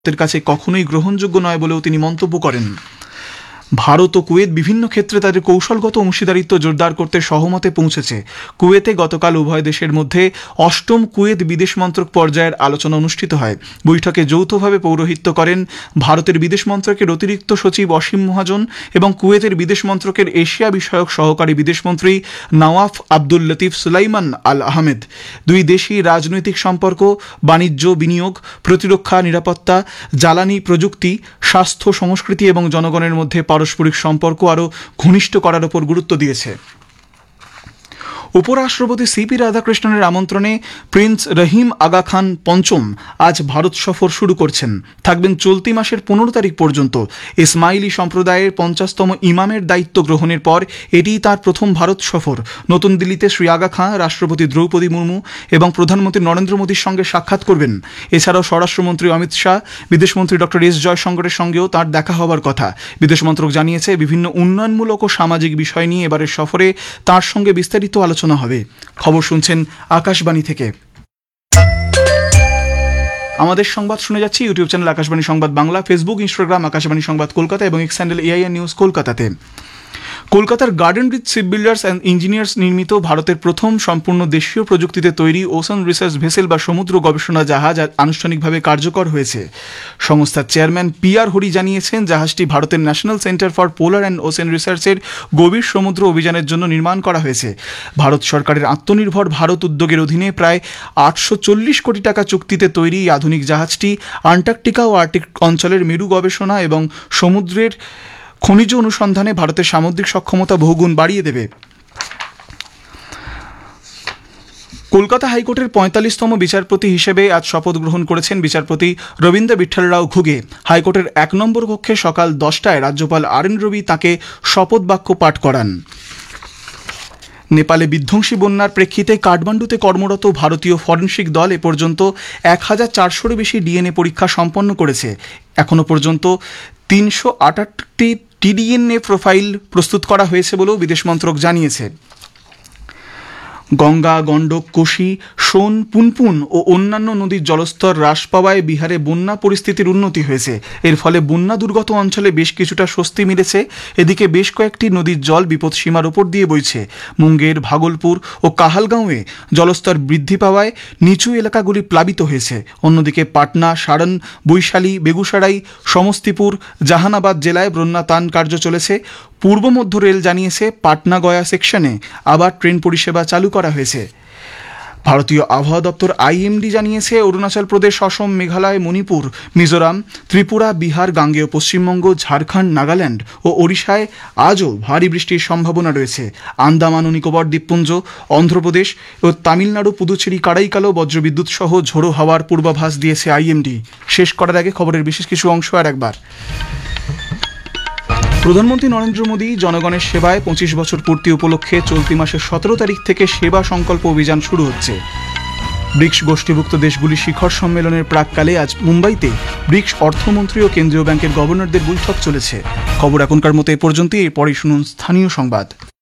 ভারতের কাছে কখনোই গ্রহণযোগ্য নয় বলেও তিনি মন্তব্য করেন। ভারত ও কুয়েত বিভিন্ন ক্ষেত্রে তাদের কৌশলগত অংশীদারিত্ব জোরদার করতে সহমতে পৌঁছেছে। কুয়েতে গতকাল উভয় দেশের মধ্যে ৮ম কুয়েত বিদেশ মন্ত্রক পর্যায়ের আলোচনা অনুষ্ঠিত হয়। বৈঠকে যৌথভাবে পৌরোহিত্য করেন ভারতের বিদেশ মন্ত্রকের অতিরিক্ত সচিব অসীম মহাজন এবং কুয়েতের বিদেশ মন্ত্রকের এশিয়া বিষয়ক সহকারী বিদেশমন্ত্রী নওয়াফ আব্দুল লতিফ সুলাইমান আল আহমেদ। দুই দেশই রাজনৈতিক সম্পর্ক, বাণিজ্য, বিনিয়োগ, প্রতিরক্ষা, নিরাপত্তা, জ্বালানি, প্রযুক্তি, স্বাস্থ্য, সংস্কৃতি এবং জনগণের মধ্যে পারস্পরিক সম্পর্ক আরও ঘনিষ্ঠ করার উপর গুরুত্ব দিয়েছে। উপরাষ্ট্রপতি সিপি রাধাকৃষ্ণনের আমন্ত্রণে প্রিন্স রহিম আগা খান পঞ্চম আজ ভারত সফর শুরু করছেন। থাকবেন চলতি মাসের 15 তারিখ পর্যন্ত। ইসমাইলি সম্প্রদায়ের 50তম ইমামের দায়িত্ব গ্রহণের পর এটিই তার প্রথম ভারত সফর। নতুন দিল্লিতে শ্রী আগা খান রাষ্ট্রপতি দ্রৌপদী মুর্মু এবং প্রধানমন্ত্রী নরেন্দ্র মোদীর সঙ্গে সাক্ষাৎ করবেন। এছাড়াও স্বরাষ্ট্রমন্ত্রী অমিত শাহ, বিদেশমন্ত্রী ডক্টর এস জয়শঙ্করের সঙ্গেও তাঁর দেখা হবার কথা। বিদেশ মন্ত্রক জানিয়েছে, বিভিন্ন উন্নয়নমূলক ও সামাজিক বিষয় নিয়ে এবারের সফরে তাঁর সঙ্গে বিস্তারিত আলোচনা হবে। খবর শুনছেন আকাশবাণী থেকে। আমাদের সংবাদ শুনে যাচ্ছি ইউটিউব চ্যানেল আকাশবাণী সংবাদ বাংলা, ফেসবুক, ইনস্টাগ্রাম আকাশবাণী সংবাদ কলকাতা এবং এক্স হ্যান্ডেল এআইএন নিউজ কলকাতাতে। কলকাতার garden reach ship builders and engineers নির্মিত ভারতের প্রথম সম্পূর্ণ দেশীয় প্রযুক্তিতে তৈরি ওশান রিসার্চ ভেসেল বা সমুদ্র গবেষণা জাহাজ আনুষ্ঠানিকভাবে কার্যকর হয়েছে। সংস্থার চেয়ারম্যান পি.আর. হরি জানিয়েছেন, জাহাজটি ভারতের national centre for polar and ocean রিসার্চের গভীর সমুদ্র অভিযানের জন্য নির্মাণ করা হয়েছে। ভারত সরকারের আত্মনির্ভর ভারত উদ্যোগের অধীনে প্রায় 840 কোটি টাকা চুক্তিতে তৈরি এই আধুনিক জাহাজটি আন্টার্কটিকা ও আর্কটিক অঞ্চলের মেরু গবেষণা এবং সমুদ্রের খনিজ অনুসন্ধানে ভারতের সামুদ্রিক সক্ষমতা বহুগুণ বাড়িয়ে দেবে। কলকাতা হাইকোর্টের 45তম বিচারপতি হিসেবে আজ শপথ গ্রহণ করেছেন বিচারপতি রবীন্দ্র বিঠল রাও ঘুগে। হাইকোর্টের 1 নম্বর কক্ষে সকাল 10টায় রাজ্যপাল আর.এন. রবি তাঁকে শপথ বাক্য পাঠ করান। নেপালে বিধ্বংসী বন্যার প্রেক্ষিতে কাঠমান্ডুতে কর্মরত ভারতীয় ফরেনসিক দল এ পর্যন্ত 1400-এর বেশি ডিএনএ পরীক্ষা সম্পন্ন করেছে। এখনও পর্যন্ত 368টি টিডিএনএ প্রোফাইল প্রস্তুত করা হয়েছে বলেও বিদেশ মন্ত্রক জানিয়েছে। গঙ্গা, গণ্ডক, কোশি, সোন, পুনপুন ও অন্যান্য নদীর জলস্তর হ্রাস পাওয়ায় বিহারে বন্যা পরিস্থিতির উন্নতি হয়েছে। এর ফলে বন্যা দুর্গত অঞ্চলে বেশ কিছুটা স্বস্তি মিলেছে। এদিকে বেশ কয়েকটি নদীর জল বিপদসীমার ওপর দিয়ে বইছে। মুঙ্গের, ভাগলপুর ও কাহালগাঁওয়ে জলস্তর বৃদ্ধি পাওয়ায় নিচু এলাকাগুলি প্লাবিত হয়েছে। অন্যদিকে পাটনা, সারন, বৈশালী, বেগুসরাই, সমস্তিপুর, জাহানাবাদ জেলায় বন্যা ত্রাণ কার্য চলেছে। পূর্ব মধ্য রেল জানিয়েছে, পাটনা গয়া সেকশনে আবার ট্রেন পরিষেবা চালু করা হয়েছে। ভারতীয় আবহাওয়া দপ্তর আইএমডি জানিয়েছে, অরুণাচল প্রদেশ, অসম, মেঘালয়, মণিপুর, মিজোরাম, ত্রিপুরা, বিহার, গাঙ্গেয় পশ্চিমবঙ্গ, ঝাড়খণ্ড, নাগাল্যান্ড ও ওড়িশায় আজও ভারী বৃষ্টির সম্ভাবনা রয়েছে। আন্দামান ও নিকোবর দ্বীপপুঞ্জ, অন্ধ্রপ্রদেশ ও তামিলনাড়ু, পুদুচেরি, কারাইকালো বজ্রবিদ্যুৎ সহ ঝোড়ো হাওয়ার পূর্বাভাস দিয়েছে আইএমডি। শেষ করার আগে খবরের বিশেষ কিছু অংশ আর একবার। প্রধানমন্ত্রী নরেন্দ্র মোদী জনগণের সেবায় 25 বছর পূর্তি উপলক্ষে চলতি মাসের 17 তারিখ থেকে সেবা সংকল্প অভিযান শুরু হচ্ছে। ব্রিক্স গোষ্ঠীভুক্ত দেশগুলির শিখর সম্মেলনের প্রাক্কালে আজ মুম্বাইতে ব্রিক্স অর্থমন্ত্রী ও কেন্দ্রীয় ব্যাংকের গভর্নরদের বৈঠক চলেছে। খবর এখনকার মতো এ পর্যন্তই। এরপরই শুনুন স্থানীয় সংবাদ।